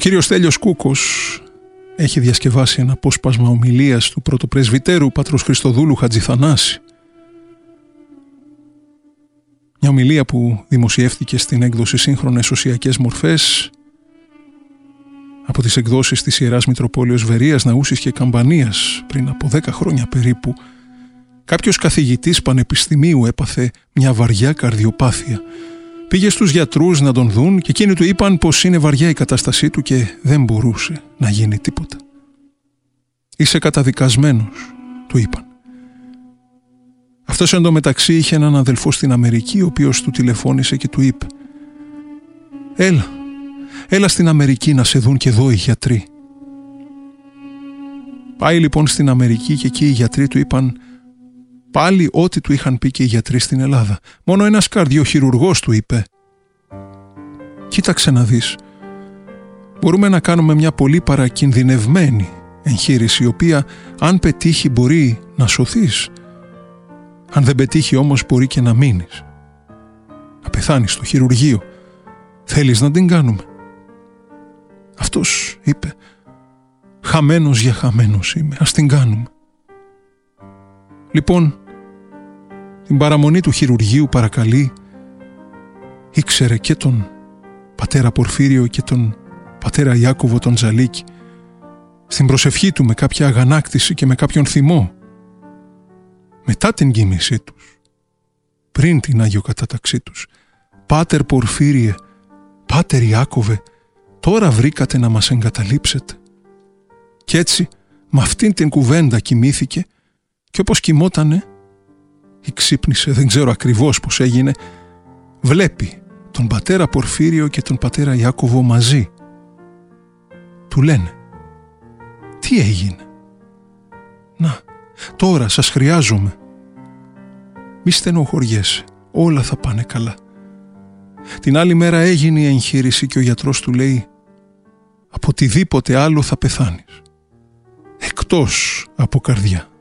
κύριος Στέλιος Κούκος έχει διασκευάσει ένα απόσπασμα ομιλίας του πρωτοπρεσβυτέρου πατρός Χριστοδούλου Χατζηθανάση. Μια ομιλία που δημοσιεύτηκε στην έκδοση Σύγχρονες Οσιακές Μορφές από τις εκδόσεις της Ιεράς Μητροπόλεως Βερίας, Ναούσης και Καμπανίας πριν από 10 χρόνια περίπου. Κάποιος καθηγητής πανεπιστημίου έπαθε μια βαριά καρδιοπάθεια. Πήγε στους γιατρούς να τον δουν και εκείνοι του είπαν πως είναι βαριά η κατάστασή του και δεν μπορούσε να γίνει τίποτα. «Είσαι καταδικασμένος», του είπαν. Αυτός εντωμεταξύ είχε έναν αδελφό στην Αμερική, ο οποίος του τηλεφώνησε και του είπε «Έλα στην Αμερική να σε δουν και εδώ οι γιατροί». Πάει λοιπόν στην Αμερική και εκεί οι γιατροί του είπαν πάλι ό,τι του είχαν πει και οι γιατροί στην Ελλάδα. Μόνο ένας καρδιοχειρουργός του είπε «Κοίταξε να δεις, μπορούμε να κάνουμε μια πολύ παρακινδυνευμένη εγχείρηση, η οποία αν πετύχει μπορεί να σωθείς. Αν δεν πετύχει όμως μπορεί και να μείνεις, να πεθάνεις στο χειρουργείο. Θέλεις να την κάνουμε?» Αυτός είπε «Χαμένος για χαμένος είμαι, ας την κάνουμε». Λοιπόν, την παραμονή του χειρουργείου παρακαλεί, ήξερε και τον πατέρα Πορφύριο και τον πατέρα Ιάκωβο τον Τζαλίκη. Στην προσευχή του με κάποια αγανάκτηση και με κάποιον θυμό, μετά την κοίμησή τους, πριν την αγιοκατάταξή τους, «Πάτερ Πορφύριε, πάτερ Ιάκωβε, τώρα βρήκατε να μας εγκαταλείψετε». Κι έτσι με αυτήν την κουβέντα κοιμήθηκε και όπως κοιμότανε ή ξύπνησε, δεν ξέρω ακριβώς πώς έγινε, βλέπει τον πατέρα Πορφύριο και τον πατέρα Ιάκωβο μαζί. Του λένε «Τι έγινε? Να, τώρα σας χρειάζομαι. Μη στενοχωριέσαι, όλα θα πάνε καλά». Την άλλη μέρα έγινε η εγχείρηση και ο γιατρός του λέει «Από οτιδήποτε άλλο θα πεθάνεις, εκτός από καρδιά».